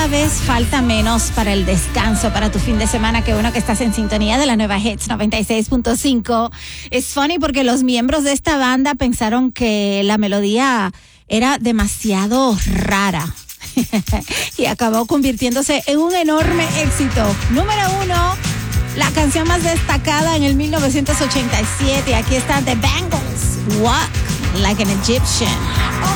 cada vez falta menos para el descanso, para tu fin de semana, que uno que estás en sintonía de la nueva Hits 96.5. Es funny porque los miembros de esta banda pensaron que la melodía era demasiado rara y acabó convirtiéndose en un enorme éxito. Número 1, la canción más destacada en el 1987. Aquí está The Bangles, Walk Like an Egyptian.